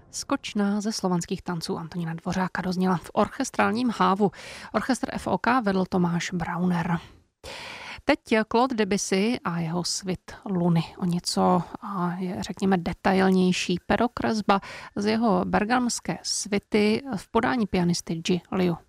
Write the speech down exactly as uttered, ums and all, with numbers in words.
Skočná ze slovanských tanců Antonína Dvořáka dozněla v orchestrálním hávu. Orchestr F O K vedl Tomáš Brauner. Teď Claude Debussy a jeho svit Luny. O něco, řekněme, detailnější perokresba z jeho bergamské svity v podání pianisty Ji Liu.